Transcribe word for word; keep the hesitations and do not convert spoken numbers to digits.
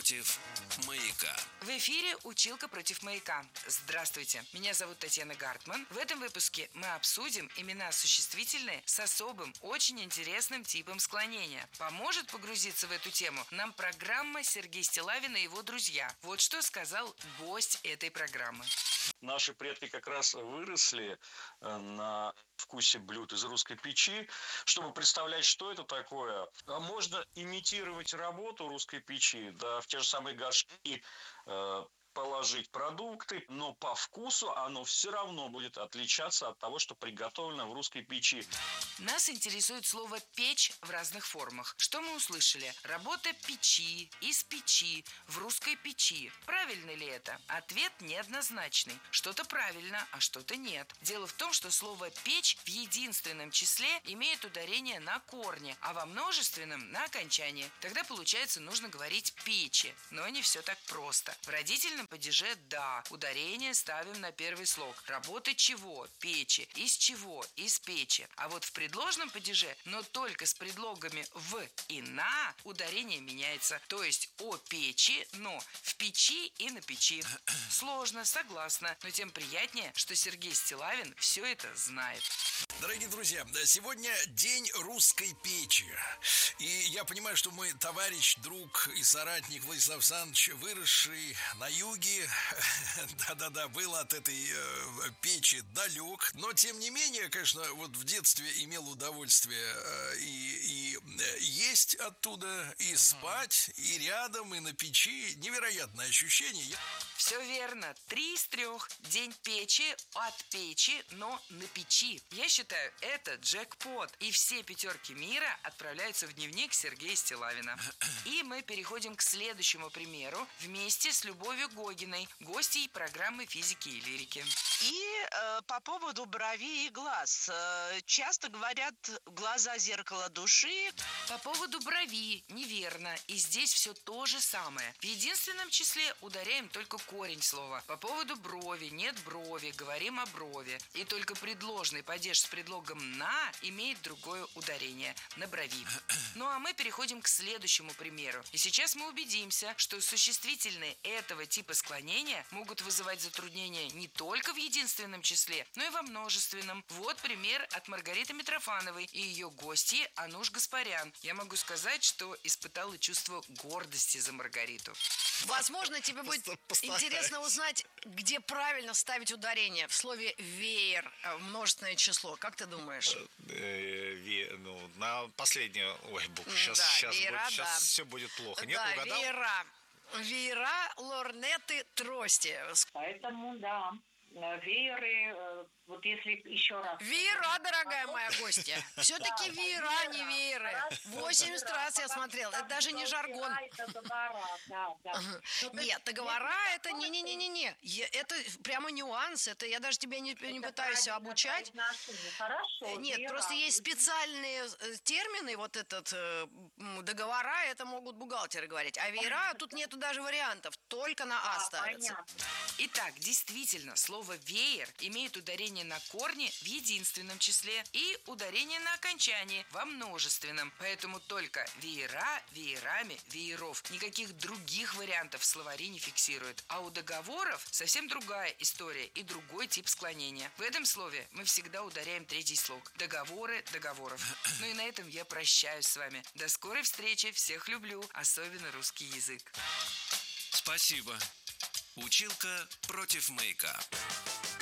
против маяка. В эфире «Училка против маяка». Здравствуйте, меня зовут Татьяна Гартман. В этом выпуске мы обсудим имена существительные с особым, очень интересным типом склонения. Поможет погрузиться в эту тему нам программа «Сергей Стиллавин и его друзья». Вот что сказал гость этой программы. Наши предки как раз выросли на вкусе блюд из русской печи. Чтобы представлять, что это такое, можно имитировать работу русской печи, да, в те же самые горшки э, положить продукты, но по вкусу оно все равно будет отличаться от того, что приготовлено в русской печи. Нас интересует слово «печь» в разных формах. Что мы услышали? Работа печи, из печи, в русской печи. Правильно ли это? Ответ неоднозначный. Что-то правильно, а что-то нет. Дело в том, что слово «печь» в единственном числе имеет ударение на корне, а во множественном – на окончании. Тогда, получается, нужно говорить «печи». Но не все так просто. В родительном падеже «да». Ударение ставим на первый слог. Работа чего? Печи. Из чего? Из печи. А вот в предложном падеже, но только с предлогами «в» и «на», ударение меняется. То есть о печи, но в печи и на печи. Сложно, согласна, но тем приятнее, что Сергей Стиллавин все это знает. Дорогие друзья, сегодня день русской печи. И я понимаю, что мой товарищ, друг и соратник Владислав Александрович, выросший на юге, да-да-да, был от этой э, печи далек. Но, тем не менее, конечно, вот в детстве имел удовольствие э, и, и есть оттуда, и спать, и рядом, и на печи. Невероятное ощущение. Все верно. Три из трех. День печи от печи, но на печи. Я считаю, это джекпот. И все пятерки мира отправляются в дневник Сергея Стиллавина. И мы переходим к следующему примеру вместе с Любовью Гогиной, гостьей программы физики и лирики. И э, по поводу бровей и глаз. Э, часто говорят «глаза – зеркало души». По поводу брови неверно. И здесь все то же самое. В единственном числе ударяем только корень слова. По поводу брови нет брови, говорим о брови. И только предложный падеж с предлогом «на» имеет другое ударение – на брови. Ну а мы переходим к следующему примеру. И сейчас мы убедимся, что существительные этого типа склонения могут вызывать затруднения не только в единственном числе, но и во множественном. Вот пример от Маргариты Митрофановой и ее гостьи Ануш Гаспарян. Я могу сказать, что испытала чувство гордости за Маргариту. Возможно, тебе будет интересно узнать, где правильно ставить ударение в слове «веер», множественное число. Как ты думаешь? Ну, на последнюю, ой, букву. Сейчас, Да, сейчас, веера, будет, сейчас да. все будет плохо. Нет, Да, угадал? веера. Веера, лорнеты, трости. Поэтому, да, вееры, вот если еще раз... Веера, дорогая моя гостья. Все-таки веера, а не вееры. восемьдесят раз я смотрела. Это даже не жаргон. Нет, договора это не-не-не-не-не. Это прямо нюанс. Это я даже тебя не, не пытаюсь обучать. Хорошо. Нет, просто есть специальные термины. Вот этот договора, это могут бухгалтеры говорить. А веера, тут нету даже вариантов. Только на «а» ставится. Итак, действительно, слово «веер» имеет ударение на корне в единственном числе и ударение на окончании во множественном. Поэтому только веера, веерами, вееров. Никаких других вариантов в словаре не фиксирует. А у договоров совсем другая история и другой тип склонения. В этом слове мы всегда ударяем третий слог. Договоры, договоров. Ну и на этом я прощаюсь с вами. До скорой встречи. Всех люблю. Особенно русский язык. Спасибо. Училка против маяка.